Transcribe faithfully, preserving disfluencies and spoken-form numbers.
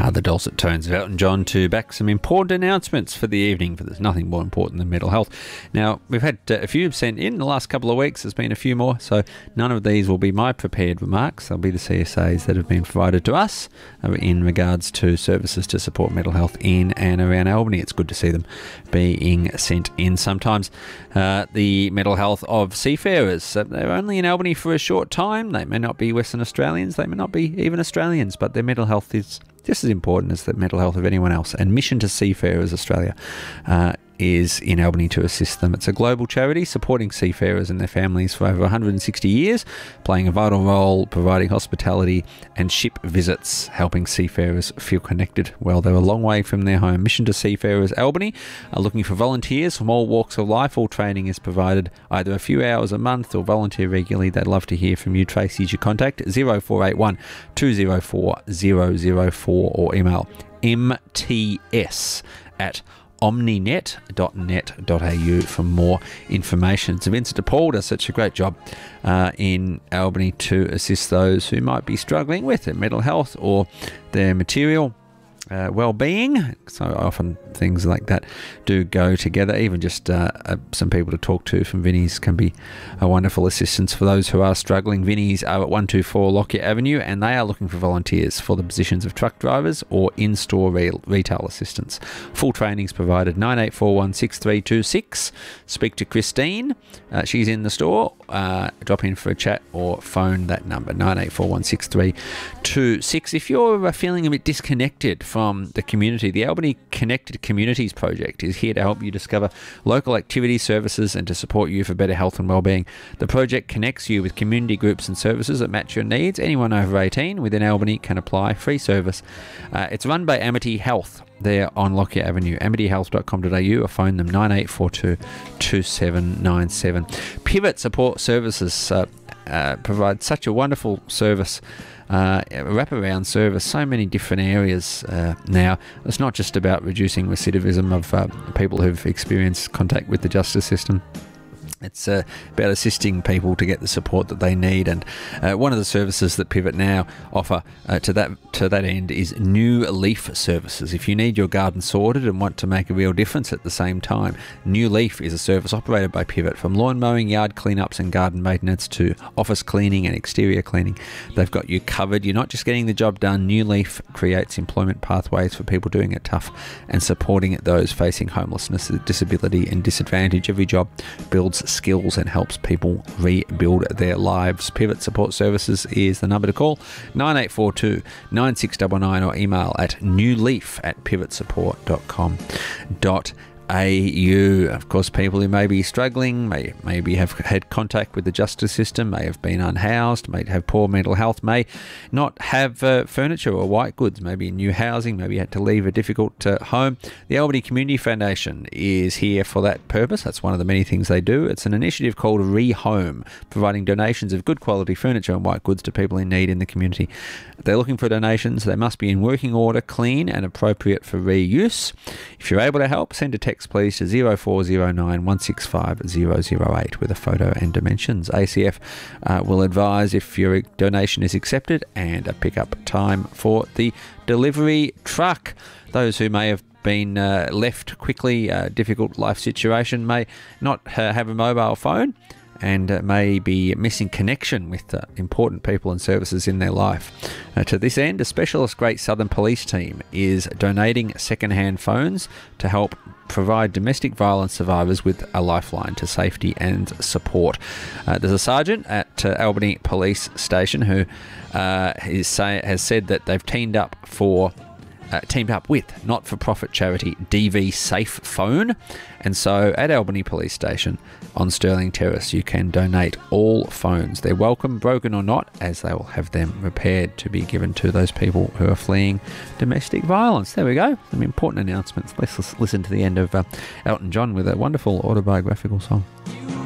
Uh, the dulcet tones of Elton John to back some important announcements for the evening, for there's nothing more important than mental health. Now, we've had uh, a few sent in the last couple of weeks. There's been a few more, so none of these will be my prepared remarks. They'll be the C S As that have been provided to us uh, in regards to services to support mental health in and around Albany. It's good to see them being sent in sometimes. Uh, the mental health of seafarers. Uh, they're only in Albany for a short time. They may not be Western Australians. They may not be even Australians, but their mental health is just as important as the mental health of anyone else. And Mission to Seafarers Australia uh, is in Albany to assist them. It's a global charity supporting seafarers and their families for over one hundred sixty years, playing a vital role, providing hospitality and ship visits, helping seafarers feel connected while they're a long way from their home. Mission to Seafarers Albany are looking for volunteers from all walks of life. All training is provided either a few hours a month or volunteer regularly. They'd love to hear from you. Tracy's your contact, zero four eight one, two zero four, zero zero four, or email m t s at omninet dot net dot a u for more information. So Vincent DePaul does such a great job uh, in Albany to assist those who might be struggling with their mental health or their material uh, well-being. So often things like that do go together. Even just uh, uh, some people to talk to from Vinnie's can be a wonderful assistance for those who are struggling. Vinnie's are at one two four Lockyer Avenue, and they are looking for volunteers for the positions of truck drivers or in-store re- retail assistants. Full trainings provided. Nine eight four one, six three two six. Speak to Christine. Uh, she's in the store. Uh, drop in for a chat or phone that number, nine eight four one, six three two six. If you're uh, feeling a bit disconnected from the community, the Albany Connected Communities Project is here to help you discover local activities, services, and to support you for better health and wellbeing. The project connects you with community groups and services that match your needs. Anyone over eighteen within Albany can apply. Free service. Uh, it's run by Amity Health. They're on Lockyer Avenue, amity health dot com dot a u, or phone them nine eight four two, two seven nine seven. Pivot Support Services uh, uh, provide such a wonderful service, uh, wraparound service, so many different areas uh, now. It's not just about reducing recidivism of uh, people who've experienced contact with the justice system. It's uh, about assisting people to get the support that they need, and uh, one of the services that Pivot now offer uh, to that to that end is New Leaf Services. If you need your garden sorted and want to make a real difference at the same time, New Leaf is a service operated by Pivot. From lawn mowing, yard cleanups and garden maintenance to office cleaning and exterior cleaning, they've got you covered. You're not just getting the job done. New Leaf creates employment pathways for people doing it tough and supporting those facing homelessness, disability and disadvantage. Every job builds skills and helps people rebuild their lives. Pivot Support Services is the number to call, nine eight four two, nine six nine nine, or email at newleaf at pivot support dot com dot a u. Of course, people who may be struggling, may maybe have had contact with the justice system, may have been unhoused, may have poor mental health, may not have uh, furniture or white goods, maybe new housing, maybe had to leave a difficult uh, home. The Albany Community Foundation is here for that purpose. That's one of the many things they do. It's an initiative called Rehome, providing donations of good quality furniture and white goods to people in need in the community. They're looking for donations. They must be in working order, clean and appropriate for reuse. If you're able to help, send a text please to zero four zero nine, one six five, zero zero eight with a photo and dimensions. A C F uh, will advise if your donation is accepted and a pickup time for the delivery truck. Those who may have been uh, left quickly, uh, difficult life situation, may not uh, have a mobile phone and uh, may be missing connection with uh, important people and services in their life. Uh, to this end, a specialist Great Southern Police team is donating second-hand phones to help provide domestic violence survivors with a lifeline to safety and support. Uh, there's a sergeant at uh, Albany Police Station who uh, is say, has said that they've teamed up for Uh, teamed up with not-for-profit charity D V Safe Phone, and so at Albany Police Station on Stirling Terrace you can donate all phones. They're welcome, broken or not, as they will have them repaired to be given to those people who are fleeing domestic violence. There we go, some important announcements. Let's listen to the end of uh, Elton John with a wonderful autobiographical song.